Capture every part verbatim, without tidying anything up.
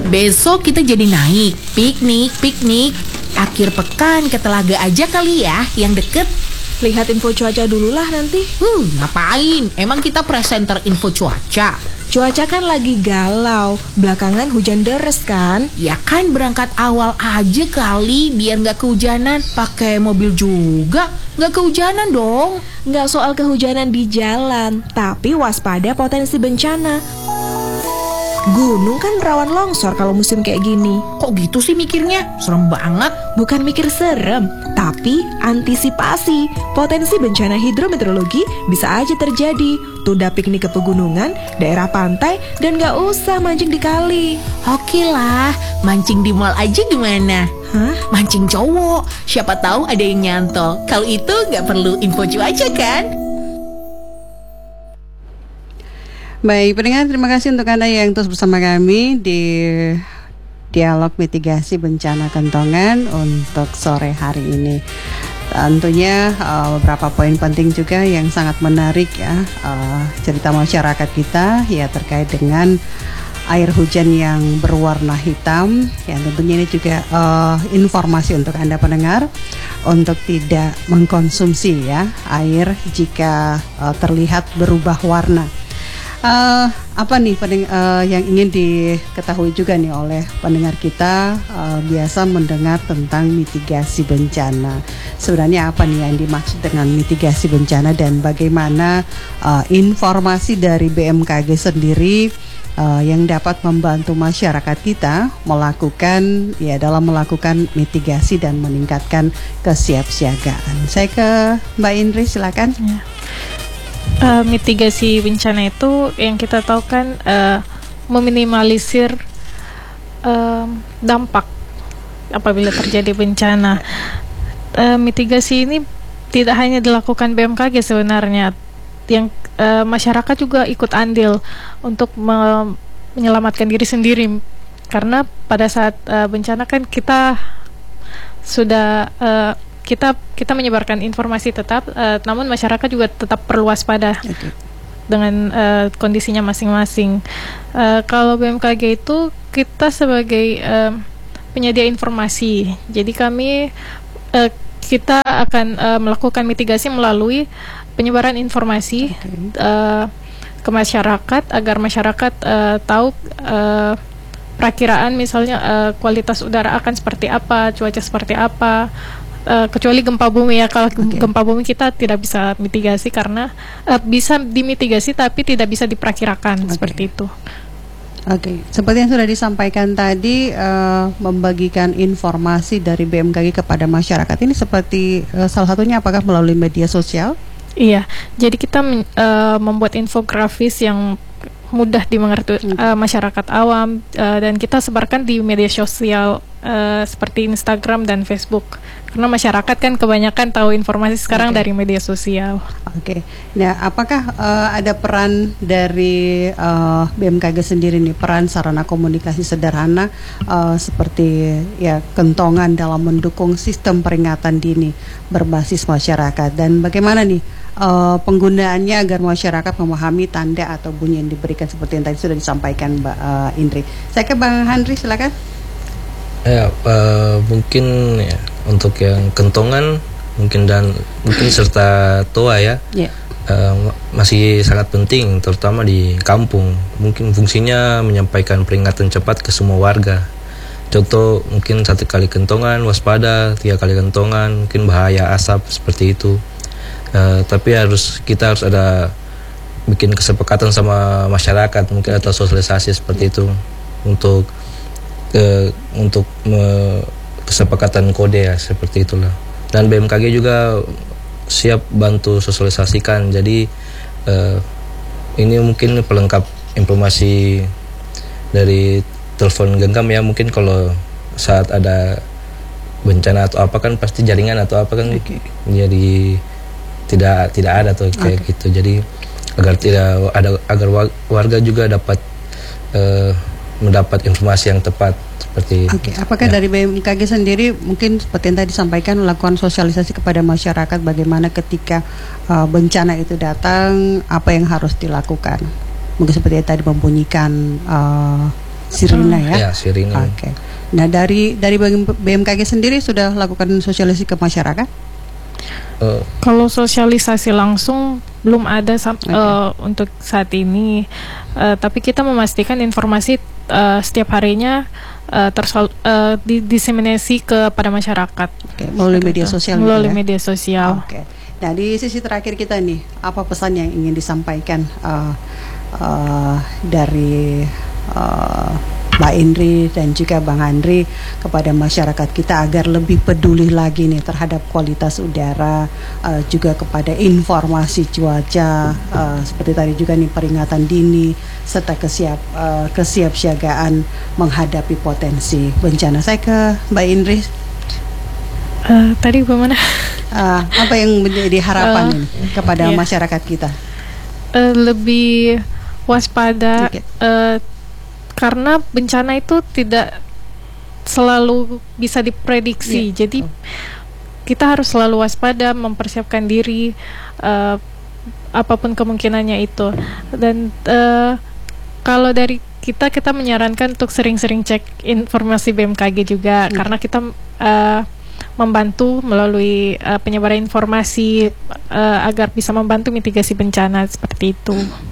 Besok kita jadi naik piknik, piknik akhir pekan ke Telaga aja kali ya, yang deket. Lihat info cuaca dulu lah nanti. Hmm, ngapain? Emang kita presenter info cuaca? Cuaca kan lagi galau, belakangan hujan deres kan? Ya kan berangkat awal aja kali, biar nggak kehujanan. Pakai mobil juga, nggak kehujanan dong. Nggak soal kehujanan di jalan, tapi waspada potensi bencana. Gunung kan rawan longsor kalau musim kayak gini. Kok gitu sih mikirnya? Serem banget. Bukan mikir serem, tapi antisipasi. Potensi bencana hidrometeorologi bisa aja terjadi. Tunda piknik ke pegunungan, daerah pantai, dan gak usah mancing di kali. Oke lah, mancing di mall aja gimana? Hah? Mancing cowok, siapa tahu ada yang nyantol. Kalau itu gak perlu info cuaca kan? Baik, pendengar, terima kasih untuk Anda yang terus bersama kami di Dialog Mitigasi Bencana Kentongan untuk sore hari ini. Tentunya uh, beberapa poin penting juga yang sangat menarik ya, uh, cerita masyarakat kita ya terkait dengan air hujan yang berwarna hitam. Yang tentunya ini juga uh, informasi untuk Anda pendengar untuk tidak mengkonsumsi ya air jika uh, terlihat berubah warna. Uh, apa nih pendeng- uh, yang ingin diketahui juga nih oleh pendengar kita, uh, biasa mendengar tentang mitigasi bencana. Sebenarnya apa nih yang dimaksud dengan mitigasi bencana dan bagaimana uh, informasi dari B M K G sendiri uh, yang dapat membantu masyarakat kita melakukan ya dalam melakukan mitigasi dan meningkatkan kesiapsiagaan. Saya ke Mbak Indri, silakan. Ya. Uh, mitigasi bencana itu yang kita tahu kan uh, meminimalisir uh, dampak apabila terjadi bencana. Uh, mitigasi ini tidak hanya dilakukan B M K G sebenarnya, yang uh, masyarakat juga ikut andil untuk me- menyelamatkan diri sendiri, karena pada saat uh, bencana kan kita sudah uh, kita kita menyebarkan informasi tetap, uh, namun masyarakat juga tetap perlu waspada okay. dengan uh, kondisinya masing-masing. Uh, kalau B M K G itu kita sebagai uh, penyedia informasi, jadi kami uh, kita akan uh, melakukan mitigasi melalui penyebaran informasi okay. uh, ke masyarakat agar masyarakat uh, tahu uh, perakiraan misalnya uh, kualitas udara akan seperti apa, cuaca seperti apa. Uh, kecuali gempa bumi ya, kalau okay. gempa bumi kita tidak bisa mitigasi karena uh, bisa dimitigasi tapi tidak bisa diperkirakan okay. seperti itu. Oke, okay. Seperti yang sudah disampaikan tadi, uh, membagikan informasi dari B M K G kepada masyarakat ini seperti uh, salah satunya apakah melalui media sosial? Iya, jadi kita uh, membuat infografis yang mudah dimengerti uh, masyarakat awam uh, dan kita sebarkan di media sosial uh, seperti Instagram dan Facebook, karena masyarakat kan kebanyakan tahu informasi sekarang okay. dari media sosial. Oke, okay. Nah apakah uh, ada peran dari uh, B M K G sendiri nih, peran sarana komunikasi sederhana uh, seperti ya kentongan dalam mendukung sistem peringatan dini berbasis masyarakat, dan bagaimana nih Uh, penggunaannya agar masyarakat memahami tanda atau bunyi yang diberikan seperti yang tadi sudah disampaikan Mbak uh, Indri. Saya ke Bang Handri, silakan. Ya, uh, mungkin ya untuk yang kentongan mungkin dan mungkin serta toa ya, yeah. uh, masih sangat penting terutama di kampung. Mungkin fungsinya menyampaikan peringatan cepat ke semua warga. Contoh mungkin satu kali kentongan waspada, tiga kali kentongan mungkin bahaya asap seperti itu. Uh, tapi harus kita harus ada bikin kesepakatan sama masyarakat, mungkin atau sosialisasi seperti itu untuk uh, untuk me, kesepakatan kode ya seperti itulah. Dan B M K G juga siap bantu sosialisasikan. Jadi uh, ini mungkin pelengkap informasi dari telepon genggam ya, mungkin kalau saat ada bencana atau apa kan pasti jaringan atau apa kan okay. jadi tidak tidak ada tuh kayak okay. gitu. Jadi agar tidak ada agar warga juga dapat uh, mendapat informasi yang tepat seperti. Oke. Okay. Apakah ya. dari B M K G sendiri mungkin seperti yang tadi disampaikan melakukan sosialisasi kepada masyarakat bagaimana ketika uh, bencana itu datang, apa yang harus dilakukan? Mungkin seperti yang tadi membunyikan uh, Sirina ya. Ya, Sirina. Oke. Nah, dari dari B M K G sendiri sudah lakukan sosialisasi ke masyarakat? Uh, Kalau sosialisasi langsung belum ada sam- Okay. uh, untuk saat ini, uh, tapi kita memastikan informasi uh, setiap harinya uh, tersal- uh, didiseminasi kepada masyarakat. Oke, melalui media Gitu. sosial. Melalui gitu ya? media sosial. Oke. Nah, di sisi terakhir kita nih, apa pesan yang ingin disampaikan uh, uh, dari uh, Mbak Indri dan juga Bang Andri kepada masyarakat kita agar lebih peduli lagi nih terhadap kualitas udara, uh, juga kepada informasi cuaca, uh, seperti tadi juga nih peringatan dini serta kesiap uh, kesiapsiagaan menghadapi potensi bencana. Saya ke Mbak Indri. Uh, tadi bagaimana? Uh, apa yang menjadi harapan Uh, ini kepada iya. masyarakat kita? Uh, lebih waspada, Oke. uh, karena bencana itu tidak selalu bisa diprediksi. Iya. Jadi kita harus selalu waspada, mempersiapkan diri uh, apapun kemungkinannya itu. Dan uh, kalau dari kita kita menyarankan untuk sering-sering cek informasi B M K G juga, Hmm. karena kita uh, membantu melalui uh, penyebaran informasi uh, agar bisa membantu mitigasi bencana seperti itu.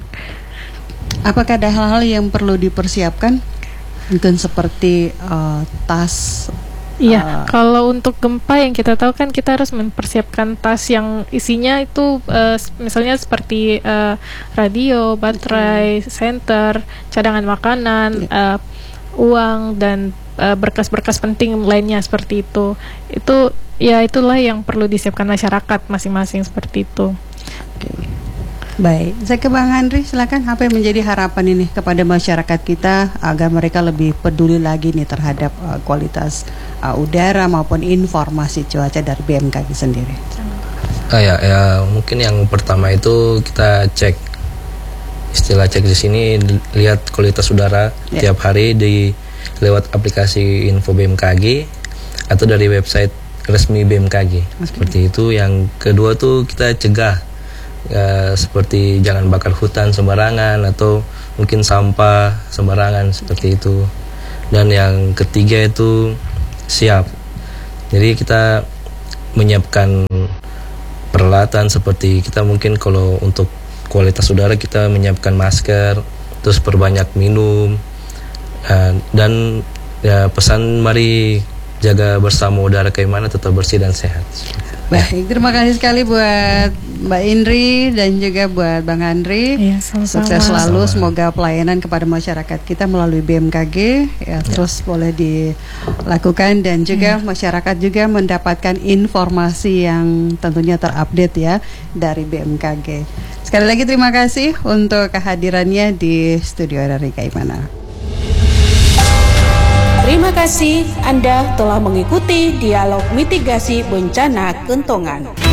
Apakah ada hal-hal yang perlu dipersiapkan? Mungkin seperti uh, tas. Iya, uh, kalau untuk gempa yang kita tahu kan kita harus mempersiapkan tas yang isinya itu uh, misalnya seperti uh, radio, baterai, senter, cadangan makanan, uh, uang dan uh, berkas-berkas penting lainnya seperti itu. Itu ya itulah yang perlu disiapkan masyarakat masing-masing seperti itu. Baik, saya ke Bang Andri, silakan. Apa yang menjadi harapan ini kepada masyarakat kita agar mereka lebih peduli lagi nih terhadap uh, kualitas uh, udara maupun informasi cuaca dari B M K G sendiri? ah ya, ya mungkin yang pertama itu kita cek, istilah cek di sini lihat kualitas udara Ya. tiap hari di lewat aplikasi info B M K G atau dari website resmi B M K G. Seperti itu. Yang kedua tuh kita cegah. Ya, seperti jangan bakar hutan sembarangan atau mungkin sampah sembarangan seperti itu. Dan yang ketiga itu siap. Jadi kita menyiapkan peralatan seperti kita mungkin kalau untuk kualitas udara kita menyiapkan masker, terus perbanyak minum, uh, dan ya pesan mari jaga bersama udara keimanan tetap bersih dan sehat. Baik, terima kasih sekali buat Mbak Indri dan juga buat Bang Andri. Iya, sama-sama. Sukses selalu, Sama. semoga pelayanan kepada masyarakat kita melalui B M K G ya, terus boleh dilakukan dan juga masyarakat juga mendapatkan informasi yang tentunya terupdate ya dari B M K G. Sekali lagi terima kasih untuk kehadirannya di studio R R I Kaimana. Terima kasih Anda telah mengikuti dialog mitigasi bencana Kentongan.